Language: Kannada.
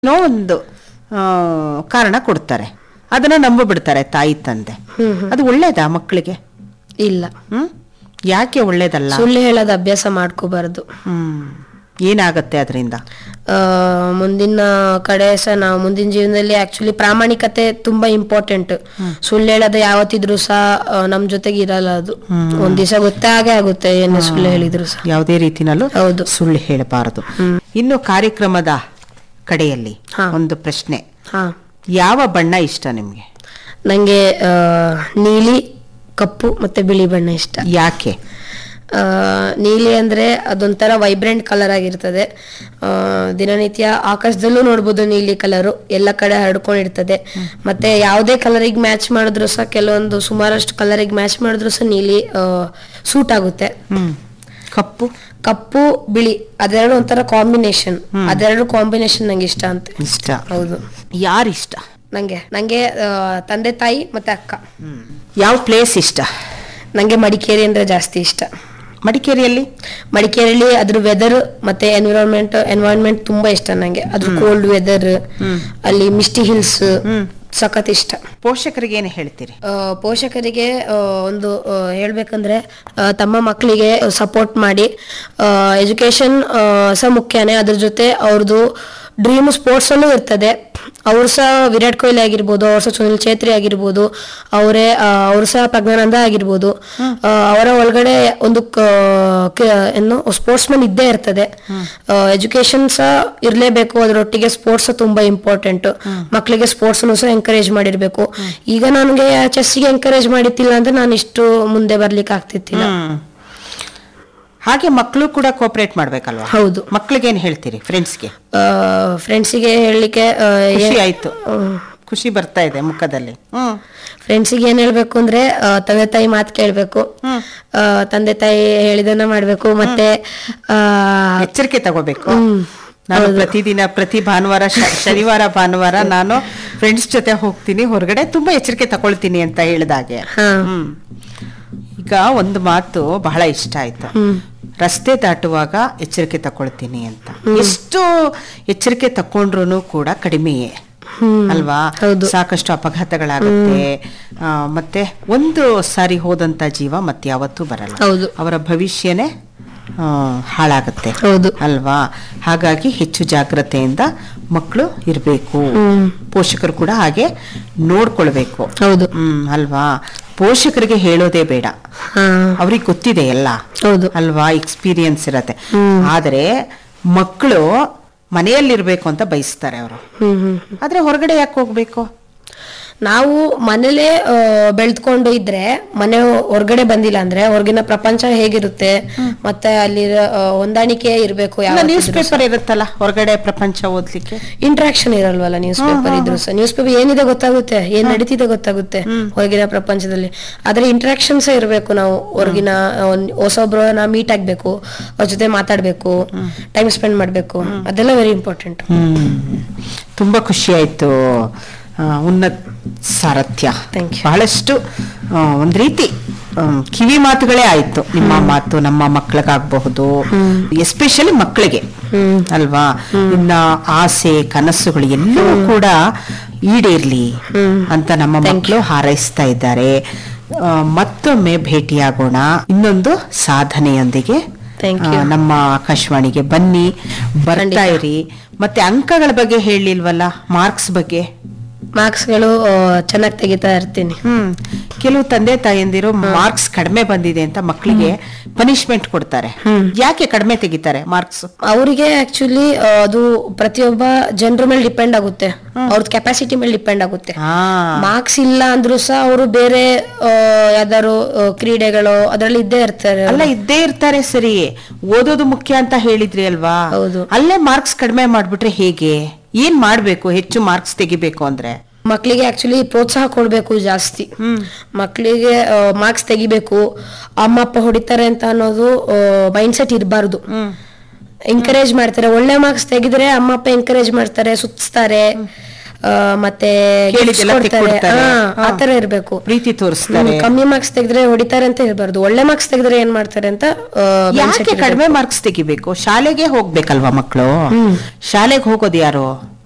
ಏನೋ ಒಂದು ಕಾರಣ ಕೊಡ್ತಾರೆ, ಅದನ್ನ ನಂಬಿಬಿಡ್ತಾರೆ ತಾಯಿ ತಂದೆ. ಅದು ಒಳ್ಳೇದಾ ಮಕ್ಕಳಿಗೆ? ಇಲ್ಲ. ಯಾಕೆ ಒಳ್ಳೇದಲ್ಲ? ಸುಳ್ಳು ಹೇಳೋದು ಅಭ್ಯಾಸ ಮಾಡ್ಕೋಬಾರ್ದು. ಏನಾಗತ್ತೆ ಅದರಿಂದ? ಮುಂದಿನ ಕಡೆ ನಾವು ಮುಂದಿನ ಜೀವನದಲ್ಲಿ ಆಕ್ಚುಲಿ ಪ್ರಾಮಾಣಿಕತೆ ತುಂಬಾ ಇಂಪಾರ್ಟೆಂಟ್. ಸುಳ್ಳು ಹೇಳೋದು ಯಾವತ್ತಿದ್ರು ಸಹ ನಮ್ ಜೊತೆಗೆ ಇರಲ್ಲ. ಅದು ಒಂದ್ ದಿವಸ ಗೊತ್ತಾಗೇ ಆಗುತ್ತೆ ಏನೇ ಸುಳ್ಳು ಹೇಳಿದ್ರು ಸಹ. ಯಾವುದೇ ರೀತಿನಲ್ಲೂ ಹೌದು, ಸುಳ್ಳು ಹೇಳಬಾರದು. ಇನ್ನು ಕಾರ್ಯಕ್ರಮದ ಕಡೆಯಲ್ಲಿ ಒಂದು ಪ್ರಶ್ನೆ, ಯಾವ ಬಣ್ಣ ಇಷ್ಟ ನಿಮ್ಗೆ? ನಂಗೆ ನೀಲಿ, ಕಪ್ಪು ಮತ್ತೆ ಬಿಳಿ ಬಣ್ಣ ಇಷ್ಟ. ಯಾಕೆ? ನೀಲಿ ಅಂದ್ರೆ ಅದೊಂಥರ ವೈಬ್ರೆಂಟ್ ಕಲರ್ ಆಗಿರ್ತದೆ. ದಿನನಿತ್ಯ ಆಕಾಶದಲ್ಲೂ ನೋಡ್ಬೋದು ನೀಲಿ ಕಲರು, ಎಲ್ಲ ಕಡೆ ಹರಡ್ಕೊಂಡಿರ್ತದೆ. ಮತ್ತೆ ಯಾವುದೇ ಕಲರಿಗೆ ಮ್ಯಾಚ್ ಮಾಡಿದ್ರು ಸಹ, ಕೆಲವೊಂದು ಸುಮಾರಷ್ಟು ಕಲರಿಗೆ ಮ್ಯಾಚ್ ಮಾಡಿದ್ರು ಸಹ ನೀಲಿ ಸೂಟ್ ಆಗುತ್ತೆ. ಕಪ್ಪು, ಕಪ್ಪು ಬಿಳಿ ಅದೆರಡು ಒಂಥರ ಕಾಂಬಿನೇಷನ್. ಅದೆರಡು ಕಾಂಬಿನೇಷನ್ ನಂಗೆ ಇಷ್ಟ ಅಂತ. ಇಷ್ಟ. ಹೌದು. ಯಾರಿಷ್ಟ? ನಂಗೆ ತಂದೆ ತಾಯಿ ಮತ್ತೆ ಅಕ್ಕ. ಯಾವ ಪ್ಲೇಸ್ ಇಷ್ಟ? ನಂಗೆ ಮಡಿಕೇರಿ ಅಂದ್ರೆ ಜಾಸ್ತಿ ಇಷ್ಟ. ಮಡಿಕೇರಿಯಲ್ಲಿ ಅದ್ರ ವೆದರ್ ಮತ್ತೆ ಎನ್ವೈರನ್ಮೆಂಟ್ ತುಂಬಾ ಇಷ್ಟ ನಂಗೆ. ಅದ್ರ ಕೋಲ್ಡ್ ವೆದರ್, ಅಲ್ಲಿ ಮಿಸ್ಟಿ ಹಿಲ್ಸ್ ಸಖತ್ ಇಷ್ಟ. ಪೋಷಕರಿಗೆ ಏನು ಹೇಳ್ತೀರಿ? ಪೋಷಕರಿಗೆ ಒಂದು ಹೇಳ್ಬೇಕಂದ್ರೆ, ತಮ್ಮ ಮಕ್ಕಳಿಗೆ ಸಪೋರ್ಟ್ ಮಾಡಿ. ಎಜುಕೇಶನ್ ಸಹ ಮುಖ್ಯನೇ, ಅದ್ರ ಜೊತೆ ಅವ್ರದ್ದು ಡ್ರೀಮ್ ಸ್ಪೋರ್ಟ್ಸ್ ಅಲ್ಲೂ ಇರ್ತದೆ. ಅವ್ರು ಸಹ ವಿರಾಟ್ ಕೊಹ್ಲಿ ಆಗಿರ್ಬೋದು, ಅವ್ರು ಸಹ ಸುನಿಲ್ ಛೇತ್ರಿ ಆಗಿರ್ಬೋದು, ಅವ್ರು ಸಹ ಪ್ರಜ್ಞಾನಂದ ಆಗಿರ್ಬೋದು. ಅವರ ಒಳಗಡೆ ಒಂದು ಏನು ಸ್ಪೋರ್ಟ್ಸ್ ಮನ್ ಇದ್ದೇ ಇರ್ತದೆ. ಎಜುಕೇಶನ್ ಸಹ ಇರ್ಲೇಬೇಕು, ಅದರೊಟ್ಟಿಗೆ ಸ್ಪೋರ್ಟ್ಸ್ ತುಂಬಾ ಇಂಪಾರ್ಟೆಂಟ್. ಮಕ್ಕಳಿಗೆ ಸ್ಪೋರ್ಟ್ಸ್ ಸಹ ಎಂಕರೇಜ್ ಮಾಡಿರ್ಬೇಕು. ಈಗ ನನಗೆ ಚೆಸ್ಸಿಗೆ ಎಂಕರೇಜ್ ಮಾಡಿತ್ತಿಲ್ಲ ಅಂದ್ರೆ ನಾನು ಇಷ್ಟು ಮುಂದೆ ಬರ್ಲಿಕ್ಕೆ ಆಗ್ತಿತ್ತಿಲ್ಲ. ಹಾಗೆ ಮಕ್ಕಳು ಕೂಡ ಕೋಪರೇಟ್ ಮಾಡ್ಬೇಕಲ್ವಾ? ಹೌದು. ಮಕ್ಕಳಿಗೆ ಏನ್ ಹೇಳ್ತೀರಿ? ಫ್ರೆಂಡ್ಸಿಗೆ ಹೇಳಲಿಕ್ಕೆ ಖುಷಿ ಆಯ್ತು, ಖುಷಿ ಬರ್ತಾ ಇದೆ ಮುಖದಲ್ಲಿ. ಫ್ರೆಂಡ್ಸಿಗೆ ಏನ್ ಹೇಳ್ಬೇಕು ಅಂದ್ರೆ, ತಂದೆ ತಾಯಿ ಮಾತು ಕೇಳ್ಬೇಕು, ತಂದೆ ತಾಯಿ ಹೇಳಿದನ್ನ ಮಾಡ್ಬೇಕು, ಮತ್ತೆ ಎಚ್ಚರಿಕೆ ತಗೋಬೇಕು. ನಾನು ಪ್ರತಿ ಭಾನುವಾರ, ಶನಿವಾರ ಭಾನುವಾರ ನಾನು ಫ್ರೆಂಡ್ಸ್ ಜೊತೆ ಹೋಗ್ತೀನಿ ಹೊರಗಡೆ, ತುಂಬಾ ಎಚ್ಚರಿಕೆ ತಗೊಳ್ತೀನಿ ಅಂತ ಹೇಳಿದಾಗೆ. ಈಗ ಒಂದು ಮಾತು ಬಹಳ ಇಷ್ಟ ಆಯ್ತು, ರಸ್ತೆ ದಾಟುವಾಗ ಎಚ್ಚರಿಕೆ ತಕೊಳ್ತೀನಿ ಅಂತ. ಎಷ್ಟು ಎಚ್ಚರಿಕೆ ತಕೊಂಡ್ರು ಕೂಡ ಕಡಿಮೆಯೇ ಅಲ್ವಾ? ಸಾಕಷ್ಟು ಅಪಘಾತಗಳಾಗುತ್ತೆ. ಮತ್ತೆ ಒಂದು ಸಾರಿ ಹೋದಂತ ಜೀವ ಮತ್ತೆ ಯಾವತ್ತೂ ಬರಲ್ಲ. ಅವರ ಭವಿಷ್ಯನೇ ಹಾಳಾಗುತ್ತೆ ಅಲ್ವಾ? ಹಾಗಾಗಿ ಹೆಚ್ಚು ಜಾಗ್ರತೆಯಿಂದ ಮಕ್ಕಳು ಇರಬೇಕು. ಪೋಷಕರು ಕೂಡ ಹಾಗೆ ನೋಡ್ಕೊಳ್ಬೇಕು. ಅಲ್ವಾ? ಪೋಷಕರಿಗೆ ಹೇಳೋದೇ ಬೇಡ, ಅವ್ರಿಗೆ ಗೊತ್ತಿದೆ ಎಲ್ಲ ಅಲ್ವಾ, ಎಕ್ಸ್ಪೀರಿಯನ್ಸ್ ಇರತ್ತೆ. ಆದ್ರೆ ಮಕ್ಕಳು ಮನೆಯಲ್ಲಿರ್ಬೇಕು ಅಂತ ಬಯಸ್ತಾರೆ ಅವರು. ಆದ್ರೆ ಹೊರಗಡೆ ಯಾಕೆ ಹೋಗ್ಬೇಕು? ನಾವು ಮನೇಲೆ ಬೆಳೆದ್ಕೊಂಡು ಇದ್ರೆ, ಮನೆ ಹೊರಗಡೆ ಬಂದಿಲ್ಲ ಅಂದ್ರೆ ಹೊರಗಿನ ಪ್ರಪಂಚ ಹೇಗಿರುತ್ತೆ, ಮತ್ತೆ ಅಲ್ಲಿ ಹೊಂದಾಣಿಕೆ ಇರ್ಬೇಕು. ನ್ಯೂಸ್ ಪೇಪರ್ ಇರುತ್ತಲ್ಲ ಹೊರಗಡೆ ಪ್ರಪಂಚ ಓದ್ಲಿಕ್ಕೆ, ಇಂಟ್ರಾಕ್ಷನ್ ಇರಲ್ವಲ್ಲ ನ್ಯೂಸ್ ಪೇಪರ್ ಇದ್ರು ಸಹ. ನ್ಯೂಸ್ ಪೇಪರ್ ಏನಿದೆ ಗೊತ್ತಾಗುತ್ತೆ, ಏನ್ ನಡೀತಿದೆ ಗೊತ್ತಾಗುತ್ತೆ ಹೊರಗಿನ ಪ್ರಪಂಚದಲ್ಲಿ. ಆದ್ರೆ ಇಂಟ್ರಾಕ್ಷನ್ಸ್ ಇರ್ಬೇಕು. ನಾವು ಹೊರಗಿನ ಹೊಸೊಬ್ರನ್ನ ಮೀಟ್ ಆಗ್ಬೇಕು, ಅವ್ರ ಜೊತೆ ಮಾತಾಡ್ಬೇಕು, ಟೈಮ್ ಸ್ಪೆಂಡ್ ಮಾಡ್ಬೇಕು. ಅದೆಲ್ಲ ವೆರಿ ಇಂಪಾರ್ಟೆಂಟ್. ತುಂಬಾ ಖುಷಿ ಆಯ್ತು ಉನ್ನತ್ ಸಾರಥ್ಯ. ಬಹಳಷ್ಟು ಒಂದ್ ರೀತಿ ಕಿವಿ ಮಾತುಗಳೇ ಆಯ್ತು ನಿಮ್ಮ ಮಾತು. ನಮ್ಮ ಮಕ್ಕಳಿಗಾಗಬಹುದು, ಎಸ್ಪೆಷಲಿ ಮಕ್ಕಳಿಗೆ ಅಲ್ವಾ, ಇನ್ನ ಆಸೆ ಕನಸುಗಳು ಎಲ್ಲವೂ ಕೂಡ ಈಡೇರ್ಲಿ ಅಂತ ನಮ್ಮ ಮಕ್ಕಳು ಹಾರೈಸ್ತಾ ಇದ್ದಾರೆ. ಮತ್ತೊಮ್ಮೆ ಭೇಟಿಯಾಗೋಣ ಇನ್ನೊಂದು ಸಾಧನೆಯೊಂದಿಗೆ. ನಮ್ಮ ಆಕಾಶವಾಣಿಗೆ ಬನ್ನಿ, ಬರ್ತಾ ಇರಿ. ಮತ್ತೆ ಅಂಕಗಳ ಬಗ್ಗೆ ಹೇಳಿಲ್ವಲ್ಲ, ಮಾರ್ಕ್ಸ್ ಬಗ್ಗೆ? ಮಾರ್ಕ್ಸ್ಗಳು ಚೆನ್ನಾಗಿ ತೆಗಿತಾ ಇರ್ತೀನಿ. ಕೆಲವು ತಂದೆ ತಾಯಂದಿರು ಮಾರ್ಕ್ಸ್ ಕಡಿಮೆ ಬಂದಿದೆ ಅಂತ ಮಕ್ಕಳಿಗೆ ಪನಿಷ್ಮೆಂಟ್ ಕೊಡ್ತಾರೆ. ಯಾಕೆ ಕಡಿಮೆ ತೆಗಿತಾರೆ ಮಾರ್ಕ್ಸ್? ಅವರಿಗೆ ಆಕ್ಚುಲಿ ಅದು ಪ್ರತಿಯೊಬ್ಬ ಜನರ ಮೇಲೆ ಡಿಪೆಂಡ್ ಆಗುತ್ತೆ, ಅವ್ರದ್ದು ಕೆಪಾಸಿಟಿ ಮೇಲೆ ಡಿಪೆಂಡ್ ಆಗುತ್ತೆ. ಮಾರ್ಕ್ಸ್ ಇಲ್ಲ ಅಂದ್ರೂ ಸಹ ಅವರು ಬೇರೆ ಯಾವ್ದಾದ್ರು ಕ್ರೀಡೆಗಳು ಅದರಲ್ಲಿ ಇದ್ದೇ ಇರ್ತಾರೆ. ಸರಿ, ಓದೋದು ಮುಖ್ಯ ಅಂತ ಹೇಳಿದ್ರಿ ಅಲ್ವಾ? ಅಲ್ಲೇ ಮಾರ್ಕ್ಸ್ ಕಡಿಮೆ ಮಾಡ್ಬಿಟ್ರೆ ಹೇಗೆ? ಏನ್ ಮಾಡ್ಬೇಕು ಹೆಚ್ಚು ಮಾರ್ಕ್ಸ್ ತೆಗಿಬೇಕು ಅಂದ್ರೆ? ಮಕ್ಕಳಿಗೆ ಆಕ್ಚುಲಿ ಪ್ರೋತ್ಸಾಹ ಕೊಡ್ಬೇಕು ಜಾಸ್ತಿ. ಮಕ್ಕಳಿಗೆ ಮಾರ್ಕ್ಸ್ ತೆಗಿಬೇಕು, ಅಮ್ಮ ಅಪ್ಪ ಹೊಡಿತಾರೆ ಅಂತ ಅನ್ನೋದು ಮೈಂಡ್ ಸೆಟ್ ಇರಬಾರ್ದು. ಎಂಕರೇಜ್ ಮಾಡ್ತಾರೆ, ಒಳ್ಳೆ ಮಾರ್ಕ್ಸ್ ತೆಗಿದ್ರೆ ಅಮ್ಮ ಅಪ್ಪ ಎಂಕರೇಜ್ ಮಾಡ್ತಾರೆ, ಸುತ್ತಿಸ್ತಾರೆ, ಮತ್ತೆ ಆತರ ಇರ್ಬೇಕು, ಪ್ರೀತಿ ತೋರಿಸ್ತಾರೆ. ಕಮ್ಮಿ ಮಾರ್ಕ್ಸ್ ತೆಗೆದ್ರೆ ಹೊಡಿತಾರೆ ಅಂತ ಇರಬಾರ್ದು, ಒಳ್ಳೆ ಮಾರ್ಕ್ಸ್ ತೆಗೆದ್ರೆ ಏನ್ ಮಾಡ್ತಾರೆ ಅಂತ. ಯಾಕೆ ಕಡಿಮೆ ಮಾರ್ಕ್ಸ್ ತೆಗಿಬೇಕು? ಶಾಲೆಗೆ ಹೋಗ್ಬೇಕಲ್ವಾ ಮಕ್ಕಳು? ಶಾಲೆಗೆ ಹೋಗೋದು ಯಾರು?